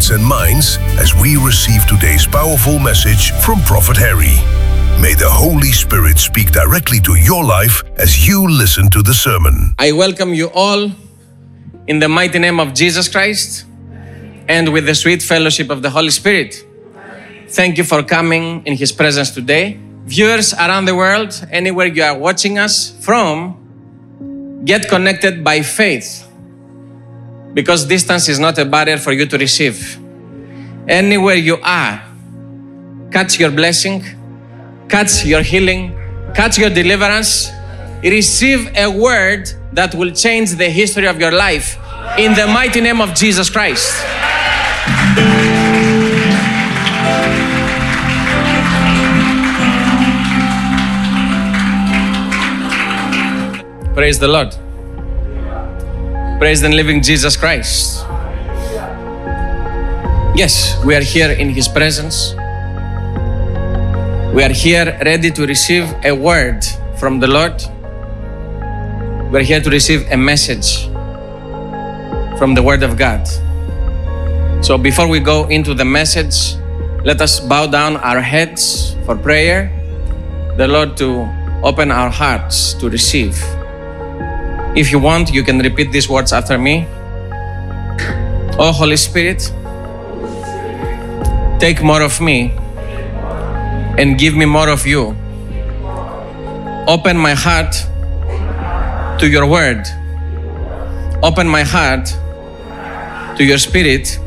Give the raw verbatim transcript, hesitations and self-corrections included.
hearts and minds as we receive today's powerful message from Prophet Harry. May the Holy Spirit speak directly to your life as you listen to the sermon. I welcome you all in the mighty name of Jesus Christ and with the sweet fellowship of the Holy Spirit. Thank you for coming in His presence today. Viewers around the world, anywhere you are watching us from, get connected by faith, because distance is not a barrier for you to receive. Anywhere you are, catch your blessing, catch your healing, catch your deliverance, receive a word that will change the history of your life in the mighty name of Jesus Christ. Praise the Lord. Praise the living Jesus Christ. Yes, we are here in His presence. We are here ready to receive a word from the Lord. We are here to receive a message from the Word of God. So before we go into the message, let us bow down our heads for prayer. The Lord to open our hearts to receive. If you want, you can repeat these words after me. Oh, Holy Spirit, take more of me and give me more of you. Open my heart to your word. Open my heart to your spirit